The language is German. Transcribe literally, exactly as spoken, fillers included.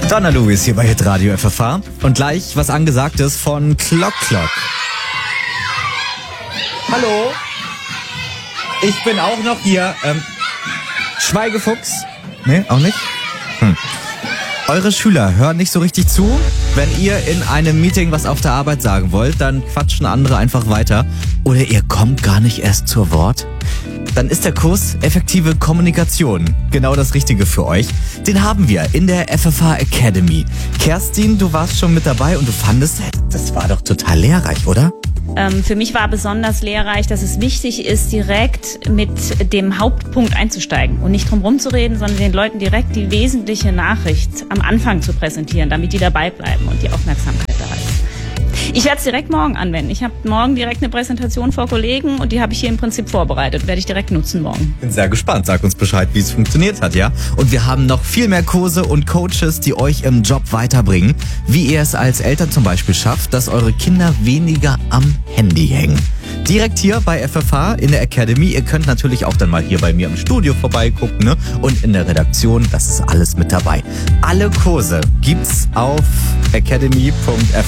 Donna Lewis hier bei Hitradio F F H. Und gleich was Angesagtes von Clock Clock. Hallo? Ich bin auch noch hier. Ähm, Schweigefuchs? Nee, auch nicht? Hm. Eure Schüler hören nicht so richtig zu. Wenn ihr in einem Meeting was auf der Arbeit sagen wollt, dann quatschen andere einfach weiter. Oder ihr kommt gar nicht erst zu Wort. Dann ist der Kurs Effektive Kommunikation genau das Richtige für euch. Den haben wir in der F F H Academy. Kerstin, du warst schon mit dabei und du fandest, das war doch total lehrreich, oder? Ähm, für mich war besonders lehrreich, dass es wichtig ist, direkt mit dem Hauptpunkt einzusteigen und nicht drum rumzureden, sondern den Leuten direkt die wesentliche Nachricht am Anfang zu präsentieren, damit die dabei bleiben und die Aufmerksamkeit da ist. Ich werde es direkt morgen anwenden. Ich habe morgen direkt eine Präsentation vor Kollegen und die habe ich hier im Prinzip vorbereitet. Werde ich direkt nutzen morgen. Bin sehr gespannt. Sag uns Bescheid, wie es funktioniert hat, ja? Und wir haben noch viel mehr Kurse und Coaches, die euch im Job weiterbringen. Wie ihr es als Eltern zum Beispiel schafft, dass eure Kinder weniger am Handy hängen. Direkt hier bei F F H in der Academy. Ihr könnt natürlich auch dann mal hier bei mir im Studio vorbeigucken, ne? Und in der Redaktion, das ist alles mit dabei. Alle Kurse gibt's auf academy punkt f